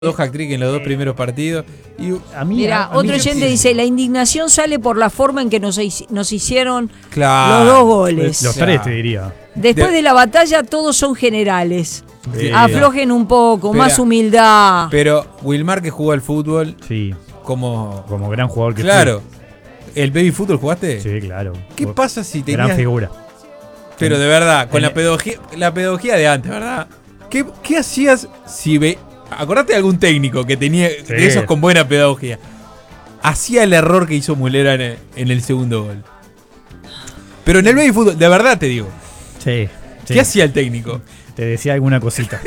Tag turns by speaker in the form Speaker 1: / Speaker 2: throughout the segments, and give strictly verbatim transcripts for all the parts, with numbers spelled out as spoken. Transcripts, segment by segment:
Speaker 1: Dos hat-trick en los dos primeros partidos. Y
Speaker 2: a mí,
Speaker 3: Mira,
Speaker 2: a, a
Speaker 3: otro
Speaker 2: mí
Speaker 3: oyente
Speaker 2: sí.
Speaker 3: dice, la indignación sale por la forma en que nos, nos hicieron
Speaker 1: claro,
Speaker 3: los dos goles.
Speaker 2: Los tres, te diría.
Speaker 3: Después
Speaker 1: de,
Speaker 3: de la batalla todos son generales.
Speaker 2: Sí.
Speaker 3: Aflojen un poco,
Speaker 1: Espera,
Speaker 3: más humildad.
Speaker 1: Pero Wilmar, que jugó al fútbol,
Speaker 2: Sí,
Speaker 1: como...
Speaker 2: como gran jugador que
Speaker 1: Claro. ¿El baby fútbol jugaste?
Speaker 2: fue. Sí, claro.
Speaker 1: ¿Qué
Speaker 2: Por-
Speaker 1: pasa si tenías...
Speaker 2: Gran figura.
Speaker 1: Pero de verdad, con
Speaker 2: En-
Speaker 1: la pedagogía, la pedagogía de antes, ¿verdad? ¿Qué, qué hacías si ve... Acordate de algún técnico que tenía
Speaker 2: Sí.
Speaker 1: de esos con buena pedagogía. Hacía el error que hizo Mulera en el, en el segundo gol. Pero en el baby fútbol, de verdad te digo,
Speaker 2: Sí, sí.
Speaker 1: ¿qué hacía el técnico?
Speaker 2: Te decía alguna cosita.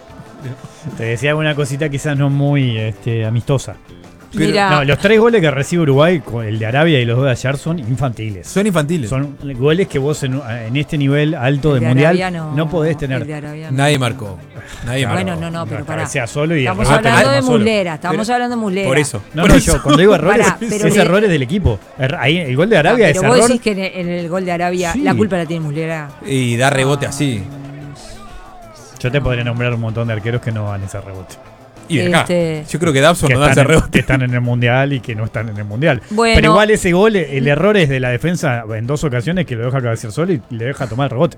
Speaker 2: Te decía alguna cosita quizás no muy este, amistosa.
Speaker 1: Pero-
Speaker 3: Mira,
Speaker 2: No, los tres goles que recibe Uruguay, con el de Arabia y los dos de ayer, son infantiles.
Speaker 1: Son infantiles.
Speaker 2: Son goles que vos en, en este nivel alto
Speaker 3: el
Speaker 2: del
Speaker 3: de
Speaker 2: mundial
Speaker 3: Arabia
Speaker 2: no, podés
Speaker 3: el
Speaker 2: tener.
Speaker 3: de Arabia no.
Speaker 1: Nadie marcó. Nadie marcó.
Speaker 3: Bueno, no, no, pero pará.
Speaker 2: Cabecea solo y
Speaker 3: Estamos
Speaker 2: remata
Speaker 3: hablando de
Speaker 2: más solo.
Speaker 3: Muslera, estamos
Speaker 1: Pero-
Speaker 3: hablando de Muslera.
Speaker 1: Por eso.
Speaker 2: No,
Speaker 1: por
Speaker 2: no,
Speaker 1: eso.
Speaker 2: yo cuando digo errores,
Speaker 3: Pará, pero
Speaker 2: es
Speaker 3: que-
Speaker 2: errores del equipo. Er- Ahí, el gol de
Speaker 3: Ah,
Speaker 2: Arabia es
Speaker 3: pero vos
Speaker 2: error.
Speaker 3: decís que en el, en el gol de Arabia
Speaker 2: Sí.
Speaker 3: la culpa la tiene Muslera.
Speaker 1: Y da rebote así.
Speaker 2: Yo te podría nombrar un montón de arqueros que no dan ese rebote.
Speaker 1: Y de acá.
Speaker 3: Este-
Speaker 1: Yo creo que Dabson
Speaker 2: Que
Speaker 1: no da ese
Speaker 2: están, en, que
Speaker 1: rebote.
Speaker 2: están en el mundial y que no están en el mundial.
Speaker 3: Bueno.
Speaker 2: Pero igual ese gol, el error es de la defensa en dos ocasiones que lo deja cabecear solo y le deja tomar el rebote.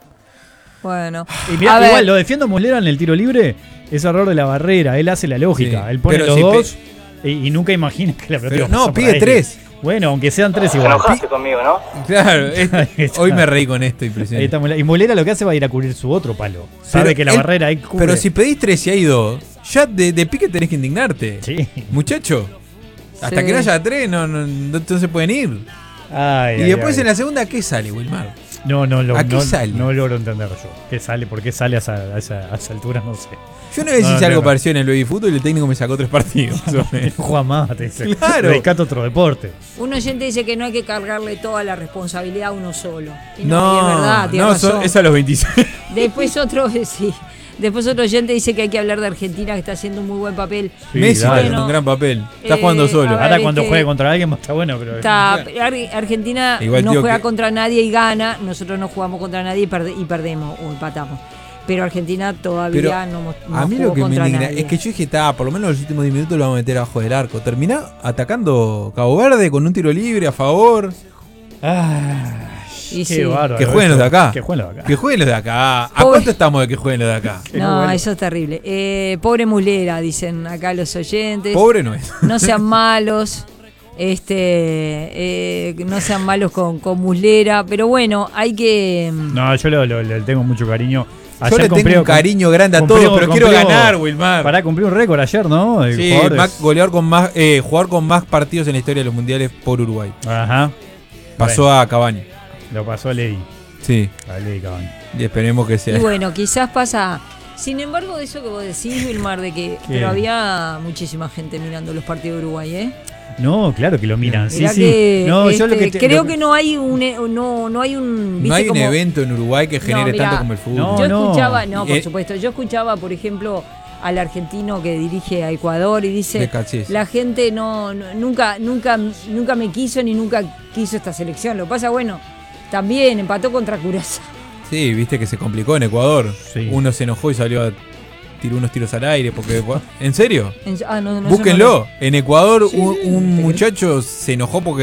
Speaker 3: Bueno,
Speaker 2: Y mirá,
Speaker 3: a ver,
Speaker 2: igual lo defiendo a Muslera en el tiro libre, es error de la barrera, él hace la lógica,
Speaker 1: Sí,
Speaker 2: él pone
Speaker 1: pero
Speaker 2: los
Speaker 1: si
Speaker 2: dos y, y nunca imagina que la pelota
Speaker 1: Pero
Speaker 2: iba a pasar
Speaker 1: no,
Speaker 2: por
Speaker 1: pide
Speaker 2: ahí.
Speaker 1: tres.
Speaker 2: Bueno, aunque sean tres
Speaker 4: Te
Speaker 2: igual.
Speaker 4: enojaste conmigo, ¿no?
Speaker 1: Claro. es-
Speaker 2: Ahí está.
Speaker 1: hoy me reí con esto,
Speaker 2: Ahí
Speaker 1: impresionante.
Speaker 2: está Muslera. Y Muslera lo que hace va a ir a cubrir su otro palo. Sabe
Speaker 1: Pero
Speaker 2: que la
Speaker 1: él-
Speaker 2: barrera ahí cubre.
Speaker 1: Pero si pedís tres y hay dos, ya de, de pique tenés que indignarte.
Speaker 2: Sí.
Speaker 1: Muchacho. Hasta
Speaker 3: Sí.
Speaker 1: que no haya tres, no, no, no, no se pueden ir.
Speaker 2: Ay,
Speaker 1: Y
Speaker 2: ay,
Speaker 1: después
Speaker 2: ay.
Speaker 1: en la segunda, ¿qué sale, Wilmar?
Speaker 2: No, no, lo,
Speaker 1: ¿A qué
Speaker 2: no,
Speaker 1: sale?
Speaker 2: no logro entender yo. ¿Qué sale? ¿Por qué sale a esa, a esa, a esa altura? No sé.
Speaker 1: Yo una vez
Speaker 2: No,
Speaker 1: hice
Speaker 2: no,
Speaker 1: algo
Speaker 2: no.
Speaker 1: parecido en el baby fútbol y el técnico me sacó tres partidos.
Speaker 2: No juega más, te dice.
Speaker 1: Claro.
Speaker 2: Rescata otro deporte.
Speaker 3: un oyente dice que no hay que cargarle toda la responsabilidad a uno solo. Y no,
Speaker 1: No,
Speaker 3: y es verdad, tiene
Speaker 1: no,
Speaker 3: razón.
Speaker 1: son- es a los veintiséis.
Speaker 3: Después otro, sí. Después otro oyente dice que hay que hablar de Argentina, que está haciendo un muy buen papel.
Speaker 2: Sí,
Speaker 1: Messi
Speaker 2: dale.
Speaker 1: está en un gran papel. Está
Speaker 3: Eh,
Speaker 1: jugando
Speaker 3: a
Speaker 1: solo.
Speaker 3: ver,
Speaker 2: Ahora cuando
Speaker 3: este-
Speaker 2: juegue contra alguien está bueno, pero.
Speaker 3: Está, Ar- Argentina
Speaker 1: Igual
Speaker 3: no
Speaker 1: digo
Speaker 3: juega
Speaker 1: que-
Speaker 3: contra nadie y gana. Nosotros no jugamos contra nadie y, perde- y perdemos o empatamos. Pero Argentina todavía
Speaker 1: Pero
Speaker 3: no, mo- no
Speaker 1: a mí
Speaker 3: jugó
Speaker 1: lo que me
Speaker 3: contra
Speaker 1: indigna
Speaker 3: nadie.
Speaker 1: es que yo dije, está, por lo menos los últimos diez minutos lo vamos a meter abajo del arco. Termina atacando Cabo Verde con un tiro libre a favor.
Speaker 2: Ah,
Speaker 3: Y
Speaker 2: qué
Speaker 3: sí.
Speaker 2: bárbaro.
Speaker 1: Que jueguen los de
Speaker 2: eso.
Speaker 1: acá.
Speaker 2: Que jueguen los de acá.
Speaker 1: Que jueguen los de acá. ¿A
Speaker 3: Pobre-
Speaker 1: cuánto estamos de que jueguen los de acá?
Speaker 2: Qué
Speaker 3: No,
Speaker 2: bueno.
Speaker 3: eso es terrible. Eh, pobre Mulera, dicen acá los oyentes.
Speaker 1: Pobre no es.
Speaker 3: No sean malos. Este, eh, no sean malos con, con Muslera. Pero bueno, hay que.
Speaker 2: No, yo lo- lo- le tengo mucho cariño.
Speaker 1: Yo
Speaker 2: Ayer
Speaker 1: le
Speaker 2: compré-
Speaker 1: tengo un cariño grande a
Speaker 2: compré-
Speaker 1: todos, pero quiero
Speaker 2: compré-
Speaker 1: ganar, Wilmar.
Speaker 2: Para cumplir un récord ayer, ¿no? El
Speaker 1: Sí,
Speaker 2: jugador
Speaker 1: más-
Speaker 2: es-
Speaker 1: goleador con más, eh, jugador con más partidos en la historia de los mundiales por Uruguay.
Speaker 2: Ajá.
Speaker 1: Pasó
Speaker 2: Bueno,
Speaker 1: a Cavani.
Speaker 2: lo pasó a Lady.
Speaker 1: Sí.
Speaker 2: A Lady Cavani.
Speaker 1: Y esperemos que sea.
Speaker 3: Y bueno, quizás pasa. Sin embargo, de eso que vos decís, Wilmar, de que. Pero había muchísima gente mirando los partidos de Uruguay, ¿eh?
Speaker 2: No, claro que lo miran. Sí,
Speaker 3: Mirá
Speaker 2: sí.
Speaker 3: que,
Speaker 2: No, yo lo
Speaker 3: este,
Speaker 2: que te-
Speaker 3: creo
Speaker 2: lo-
Speaker 3: que no hay un eh, no, no hay un
Speaker 1: No
Speaker 3: ¿viste
Speaker 1: hay un
Speaker 3: como-
Speaker 1: evento en Uruguay que genere
Speaker 3: mirá,
Speaker 1: tanto como el fútbol.
Speaker 2: no,
Speaker 3: yo
Speaker 2: no.
Speaker 3: escuchaba, no, por
Speaker 1: Eh,
Speaker 3: supuesto, yo escuchaba, por ejemplo, al argentino que dirige a Ecuador y
Speaker 1: De
Speaker 3: dice,
Speaker 1: cachis.
Speaker 3: la gente no, no- nunca nunca nunca me quiso ni nunca quiso esta selección. Lo que pasa, bueno, también empató contra Curazao.
Speaker 1: Sí, viste que se complicó en Ecuador.
Speaker 2: Sí.
Speaker 1: Uno se enojó y salió a tirar unos tiros al aire. Porque, ¿en serio?
Speaker 3: En- ah, no, no, eso no
Speaker 1: Búsquenlo.
Speaker 3: lo-
Speaker 1: En Ecuador,
Speaker 3: Sí,
Speaker 1: un,
Speaker 3: sí,
Speaker 1: un
Speaker 3: te creo.
Speaker 1: muchacho se enojó porque